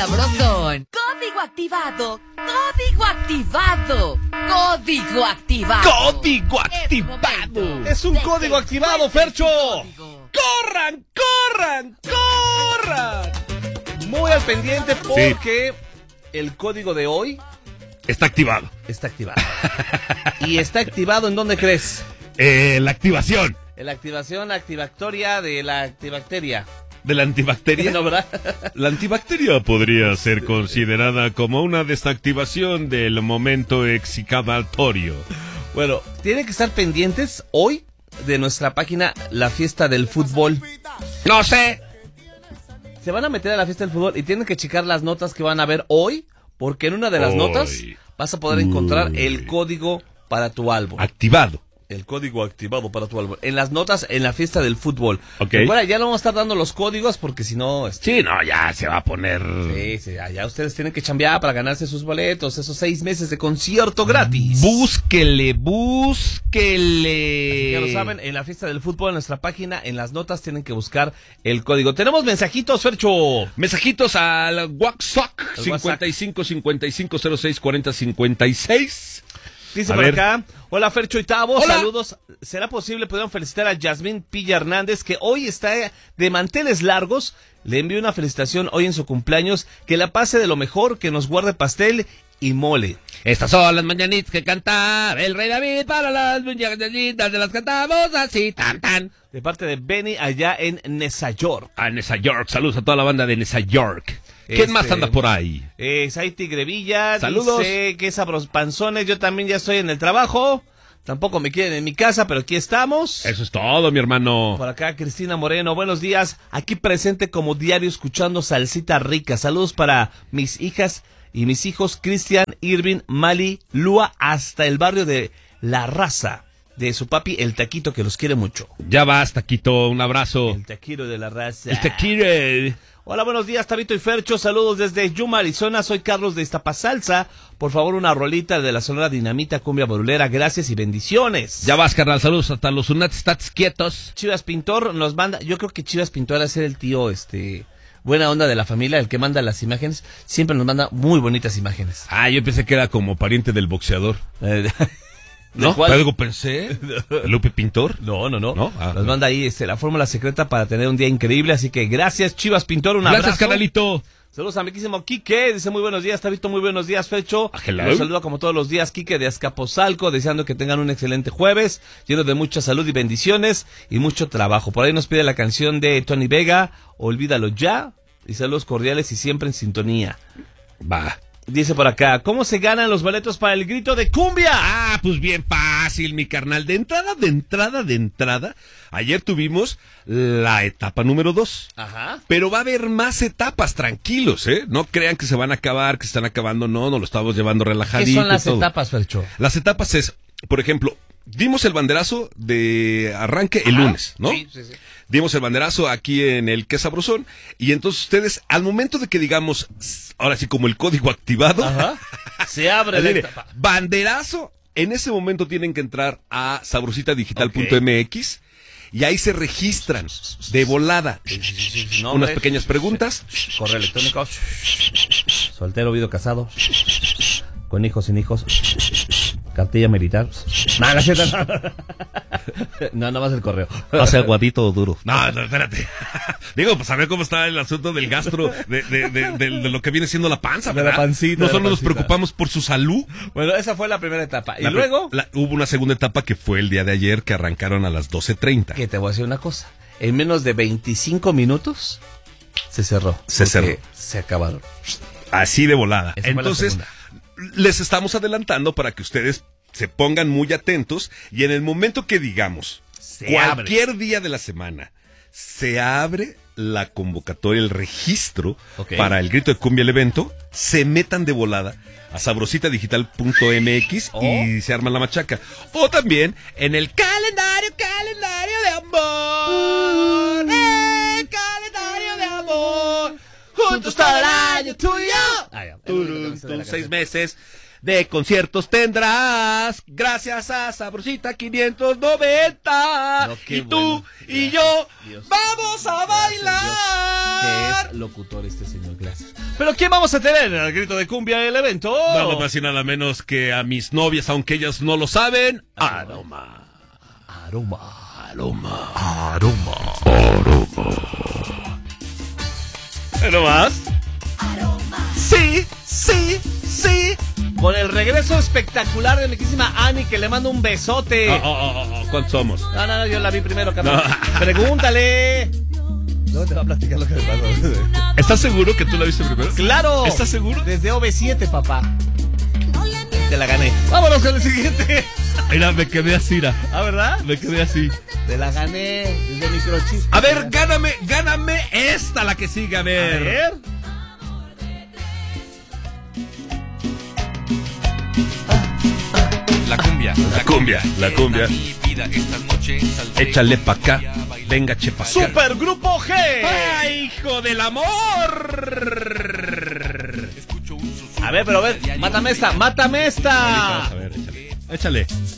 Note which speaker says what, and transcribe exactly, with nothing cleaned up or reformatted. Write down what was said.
Speaker 1: sabrosón. Código activado. Código activado. Código activado.
Speaker 2: Código activado. Es un código activado, Fercho. ¡Corran, corran, corran! Muy al pendiente porque sí. El código de hoy
Speaker 3: está activado.
Speaker 2: Está activado. ¿Y está activado en dónde crees?
Speaker 3: Eh, la activación.
Speaker 2: En la activación activactoria de la antibacteria.
Speaker 3: ¿De la antibacteria?
Speaker 2: No, ¿verdad?
Speaker 3: La antibacteria podría ser considerada como una desactivación del momento excavatorio.
Speaker 2: Bueno, tienen que estar pendientes hoy de nuestra página La Fiesta del Fútbol.
Speaker 3: No sé.
Speaker 2: Se van a meter a la Fiesta del Fútbol y tienen que checar las notas que van a ver hoy, porque en una de las hoy. notas vas a poder encontrar Uy. el código para tu álbum.
Speaker 3: Activado.
Speaker 2: El código activado para tu álbum. En las notas, en la Fiesta del Fútbol.
Speaker 3: Ok.
Speaker 2: Bueno, ya no vamos a estar dando los códigos porque si no... Este...
Speaker 3: Sí, no, ya se va a poner...
Speaker 2: Sí, sí, ya, ya ustedes tienen que chambear para ganarse sus boletos, esos seis meses de concierto gratis.
Speaker 3: Búsquele, búsquele.
Speaker 2: Ya lo saben, en la Fiesta del Fútbol, en nuestra página, en las notas tienen que buscar el código. Tenemos mensajitos, Fercho.
Speaker 3: Mensajitos al WhatsApp, cincuenta y cinco, cincuenta y cinco, cero seis, cuarenta, cincuenta y seis.
Speaker 2: Dice a por ver. acá, hola Fercho y Tavo, hola. Saludos. ¿Será posible, podemos felicitar a Yasmín Pilla Hernández, que hoy está de manteles largos? Le envío una felicitación hoy en su cumpleaños, que la pase de lo mejor, que nos guarde pastel y mole.
Speaker 3: Estas son las mañanitas que cantaba el rey David, para las mañanitas de las cantamos así, tan tan.
Speaker 2: De parte de Benny allá en Nesa York.
Speaker 3: A Nesa York, saludos a toda la banda de Nesa York. ¿Quién este, más anda por ahí?
Speaker 2: Eh, Saiti Grevilla.
Speaker 3: Saludos.
Speaker 2: Dice que sabros panzones. Yo también ya estoy en el trabajo. Tampoco me quieren en mi casa, pero aquí estamos.
Speaker 3: Eso es todo, mi hermano.
Speaker 2: Por acá, Cristina Moreno. Buenos días. Aquí presente como diario escuchando salsita rica. Saludos para mis hijas y mis hijos, Cristian, Irving, Mali, Lua, hasta el barrio de La Raza. De su papi, el Taquito, que los quiere mucho.
Speaker 3: Ya vas, Taquito. Un abrazo.
Speaker 2: El Taquito de La Raza.
Speaker 3: El Taquito.
Speaker 2: Hola, buenos días, Tabito y Fercho, saludos desde Yuma, Arizona, soy Carlos de Iztapasalsa, por favor una rolita de la Sonora Dinamita Cumbia Borulera, gracias y bendiciones.
Speaker 3: Ya vas, carnal, saludos hasta los Unates Stats quietos.
Speaker 2: Chivas Pintor nos manda, yo creo que Chivas Pintor es el tío, este, buena onda de la familia, el que manda las imágenes, siempre nos manda muy bonitas imágenes.
Speaker 3: Ah, yo pensé que era como pariente del boxeador. ¿No? ¿Algo pensé? ¿Lupe Pintor?
Speaker 2: No, no, no.
Speaker 3: ¿No? Ah,
Speaker 2: Nos manda ahí este, la fórmula secreta para tener un día increíble, así que gracias, Chivas Pintor, un
Speaker 3: gracias,
Speaker 2: abrazo.
Speaker 3: Gracias, canalito.
Speaker 2: Saludos a mi quísimo Quique, dice muy buenos días, Tabito, muy buenos días, Fecho.
Speaker 3: Los
Speaker 2: saludo como todos los días, Quique de Azcapotzalco, deseando que tengan un excelente jueves, lleno de mucha salud y bendiciones y mucho trabajo. Por ahí nos pide la canción de Tony Vega, Olvídalo Ya, y saludos cordiales y siempre en sintonía.
Speaker 3: Va.
Speaker 2: Dice por acá, ¿cómo se ganan los boletos para el grito de cumbia?
Speaker 3: Ah, pues bien fácil, mi carnal. De entrada, de entrada, de entrada. Ayer tuvimos la etapa número dos.
Speaker 2: Ajá.
Speaker 3: Pero va a haber más etapas, tranquilos, ¿eh? No crean que se van a acabar, que se están acabando. No, nos lo estamos llevando relajadito.
Speaker 2: ¿Qué son las etapas, Fercho?
Speaker 3: Las etapas es, por ejemplo, dimos el banderazo de arranque el
Speaker 2: Ajá.
Speaker 3: lunes, ¿no?
Speaker 2: Sí, sí, sí.
Speaker 3: Dimos el banderazo aquí en el Qué Sabrosón. Y entonces ustedes, al momento de que digamos, ahora sí como el código activado,
Speaker 2: ajá, se abre la etapa.
Speaker 3: Banderazo, en ese momento tienen que entrar a sabrosita digital punto m x y ahí se registran de volada.
Speaker 2: Nombre,
Speaker 3: unas pequeñas preguntas.
Speaker 2: Correo electrónico. Soltero, viudo, casado. Con hijos, sin hijos. Cartilla militar. No, no, no, no, no más el correo.
Speaker 3: Hace aguadito o duro. No, no, espérate. Digo, pues a ver cómo está el asunto del gastro, de, de, de, de, de lo que viene siendo la panza, ¿verdad?
Speaker 2: De la pancita.
Speaker 3: Nosotros
Speaker 2: la
Speaker 3: nos preocupamos por su salud.
Speaker 2: Bueno, esa fue la primera etapa. Y
Speaker 3: la,
Speaker 2: luego...
Speaker 3: La, hubo una segunda etapa que fue el día de ayer, que arrancaron a las doce treinta.
Speaker 2: Que te voy a decir una cosa. En menos de veinticinco minutos se cerró.
Speaker 3: Se cerró.
Speaker 2: Se acabaron.
Speaker 3: Así de volada.
Speaker 2: Esa
Speaker 3: Entonces... les estamos adelantando para que ustedes se pongan muy atentos y en el momento que digamos
Speaker 2: se
Speaker 3: cualquier
Speaker 2: abre.
Speaker 3: día de la semana se abre la convocatoria, el registro
Speaker 2: okay.
Speaker 3: para el grito de cumbia, el evento, se metan de volada a sabrosita digital punto m x oh. y se arma la machaca. O también en el calendario, calendario de amor, el calendario de amor. Juntos todo el año tú y yo. Ah, ya. Turun, turun, seis meses de conciertos tendrás. Gracias a Sabrosita quinientos noventa. No, y tú bueno. y yo Dios. Vamos a bailar.
Speaker 2: locutor este señor, gracias. Pero ¿quién vamos a tener en el grito de cumbia del evento?
Speaker 3: Nada más y nada menos que a mis novias, aunque ellas no lo saben. Aroma.
Speaker 2: Aroma.
Speaker 3: Aroma.
Speaker 2: Aroma.
Speaker 3: Aroma.
Speaker 2: ¿No más? Sí, sí, sí. Con el regreso espectacular de mi querísima Ani, que le mando un besote.
Speaker 3: Oh, oh, oh, oh. ¿Cuántos somos?
Speaker 2: No, no, no, yo la vi primero, carnal.
Speaker 3: No.
Speaker 2: Pregúntale. No te va a platicar lo que me pasó.
Speaker 3: ¿Estás seguro que tú la viste primero?
Speaker 2: ¡Claro!
Speaker 3: ¿Estás seguro?
Speaker 2: Desde O V siete, papá. Te la gané. Vámonos con el siguiente.
Speaker 3: Mira, me quedé así, ¿ah,
Speaker 2: ¿Ah, verdad?
Speaker 3: me quedé así.
Speaker 2: Te la gané desde microchis.
Speaker 3: A ver, gáname, gáname esta, la que sigue, a
Speaker 2: A
Speaker 3: ver.
Speaker 2: ver.
Speaker 4: La cumbia,
Speaker 3: La cumbia, la cumbia.
Speaker 4: Mi vida esta noche saldré
Speaker 3: Échale pa' acá,
Speaker 4: voy a bailar.
Speaker 3: venga, chepa acá.
Speaker 2: Supergrupo G.
Speaker 3: ¡Ay, hijo del amor!
Speaker 4: Escucho un susurro
Speaker 2: A ver, pero a ver,
Speaker 4: diario
Speaker 2: mátame esta,
Speaker 4: brillante.
Speaker 2: mátame
Speaker 3: Vamos
Speaker 2: esta.
Speaker 3: a ver, échale. Échale.